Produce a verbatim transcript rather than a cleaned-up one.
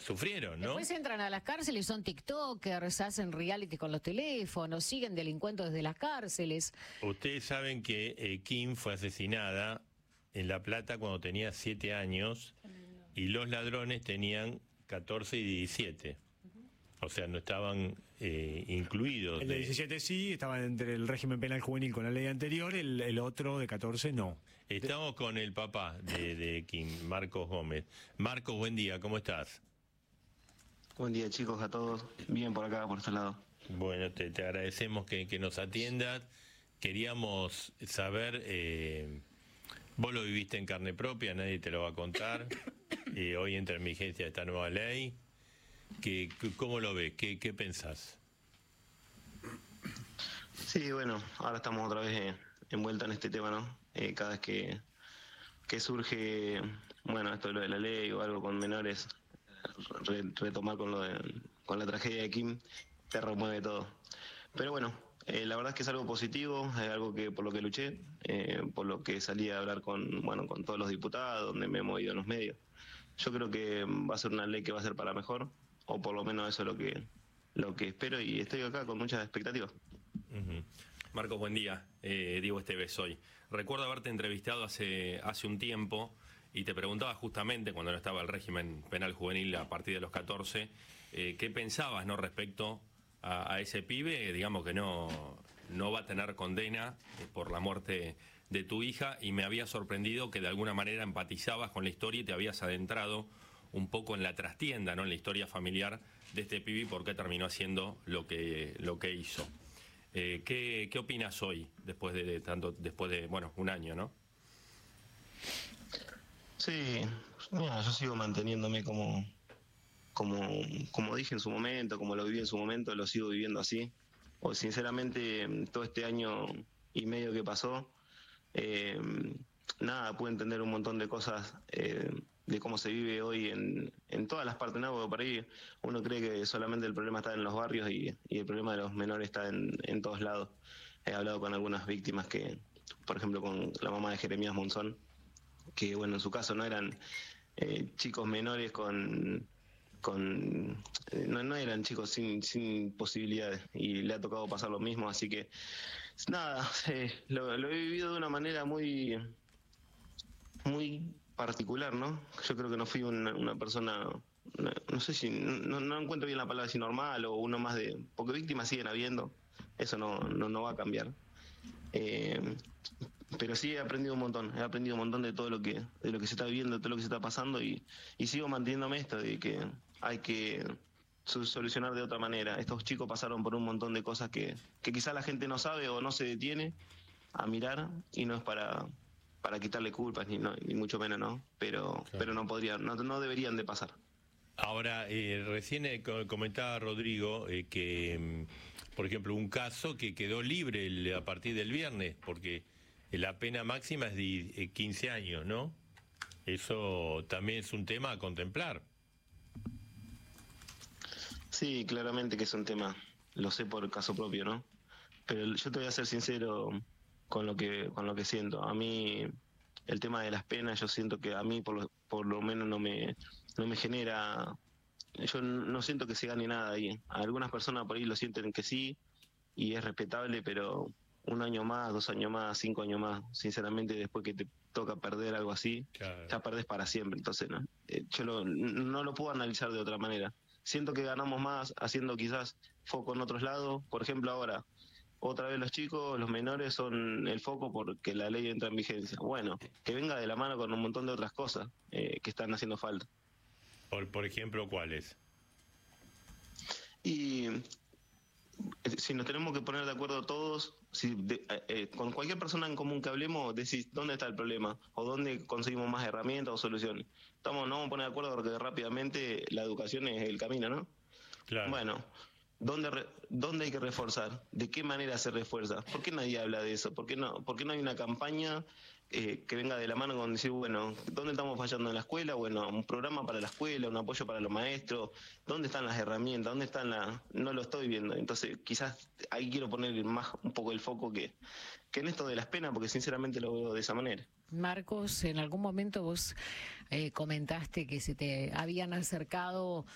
sufrieron, ¿no? Después entran a las cárceles, son tiktokers, hacen reality con los teléfonos, siguen delincuentes desde las cárceles. Ustedes saben que eh, Kim fue asesinada en La Plata cuando tenía siete años y los ladrones tenían catorce y diecisiete. O sea, no estaban eh, incluidos. El de de... diecisiete sí, estaba entre el régimen penal juvenil con la ley anterior, el, el otro de catorce no. Estamos con el papá de, de Kim, Marcos Gómez. Marcos, buen día, ¿cómo estás? Buen día, chicos, a todos. Bien por acá, por este lado. Bueno, te, te agradecemos que, que nos atiendas. Queríamos saber, eh, vos lo viviste en carne propia, nadie te lo va a contar. Eh, hoy entra en vigencia esta nueva ley. ¿Qué, ¿Cómo lo ves? ¿Qué, qué pensás? Sí, bueno, ahora estamos otra vez eh, envuelta en este tema, ¿no? Eh, cada vez que, que surge, bueno, esto de lo de la ley o algo con menores, re, retomar con lo de, con la tragedia de Kim, te remueve todo. Pero bueno, eh, la verdad es que es algo positivo, es algo que por lo que luché, eh, por lo que salí a hablar con, bueno, con todos los diputados, donde me he movido en los medios. Yo creo que va a ser una ley que va a ser para mejor, o por lo menos eso es lo que, lo que espero, y estoy acá con muchas expectativas. Uh-huh. Marcos, buen día. Eh, Diego Esteves soy. Recuerdo haberte entrevistado hace, hace un tiempo y te preguntaba justamente, cuando no estaba el régimen penal juvenil a partir de los catorce, eh, ¿qué pensabas, no, respecto a, a ese pibe? Digamos que no, no va a tener condena eh, por la muerte de tu hija, y me había sorprendido que de alguna manera empatizabas con la historia y te habías adentrado un poco en la trastienda, ¿no?, en la historia familiar de este pibe y por qué terminó haciendo lo que, lo que hizo. Eh, ¿qué, ¿Qué opinas hoy, después de, de tanto, después de, bueno, un año, ¿no? Sí, mira, yo sigo manteniéndome como, como, como dije en su momento, como lo viví en su momento, lo sigo viviendo así. O sinceramente, todo este año y medio que pasó, eh, nada, pude entender un montón de cosas eh, de cómo se vive hoy en, en todas las partes, ¿no? Porque por ahí uno cree que solamente el problema está en los barrios y, y el problema de los menores está en, en todos lados. He hablado con algunas víctimas que, por ejemplo, con la mamá de Jeremías Monzón, que bueno, en su caso no eran eh, chicos menores con... con eh, no, no eran chicos sin, sin posibilidades, y le ha tocado pasar lo mismo, así que nada, eh, lo, lo he vivido de una manera muy muy particular, ¿no? Yo creo que no fui una, una persona, no, no sé si, no, no encuentro bien la palabra si normal o uno más de, porque víctimas siguen habiendo, eso no, no, no va a cambiar. Eh, pero sí he aprendido un montón, he aprendido un montón de todo lo que, de lo que se está viviendo, de todo lo que se está pasando, y, y sigo manteniéndome esto de que hay que solucionar de otra manera. Estos chicos pasaron por un montón de cosas que, que quizá la gente no sabe o no se detiene a mirar, y no es para, para quitarle culpas, ni, no, ni mucho menos, ¿no? Pero, claro, pero no podrían, no, no deberían de pasar. Ahora, eh, recién eh, comentaba Rodrigo eh, que, por ejemplo, un caso que quedó libre el, a partir del viernes, porque la pena máxima es de quince años, ¿no? Eso también es un tema a contemplar. Sí, claramente que es un tema, lo sé por caso propio, ¿no? Pero yo te voy a ser sincero con lo que con lo que siento. A mí el tema de las penas, yo siento que a mí por lo, por lo menos no me no me genera, yo no siento que se gane nada ahí. Algunas personas por ahí lo sienten que sí, y es respetable, pero un año más, dos años más, cinco años más, sinceramente, después que te toca perder algo así, claro, ya perdés para siempre. Entonces, ¿no? Eh, yo lo, no lo puedo analizar de otra manera. Siento que ganamos más haciendo quizás foco en otros lados. Por ejemplo, ahora, otra vez los chicos, los menores son el foco porque la ley entra en vigencia. Bueno, que venga de la mano con un montón de otras cosas eh, que están haciendo falta. Por, por ejemplo, ¿cuáles? Y si nos tenemos que poner de acuerdo todos, si de, eh, con cualquier persona en común que hablemos, decís dónde está el problema o dónde conseguimos más herramientas o soluciones. Estamos, no vamos a poner de acuerdo porque rápidamente la educación es el camino, ¿no? Claro. Bueno, ¿dónde, re, ¿dónde hay que reforzar? ¿De qué manera se refuerza? ¿Por qué nadie habla de eso? ¿Por qué no, por qué no hay una campaña eh, que venga de la mano con decir, bueno, ¿dónde estamos fallando en la escuela? Bueno, un programa para la escuela, un apoyo para los maestros. ¿Dónde están las herramientas? ¿Dónde están las...? No lo estoy viendo. Entonces, quizás ahí quiero poner más un poco el foco que, que en esto de las penas, porque sinceramente lo veo de esa manera. Marcos, en algún momento vos eh, comentaste que se te habían acercado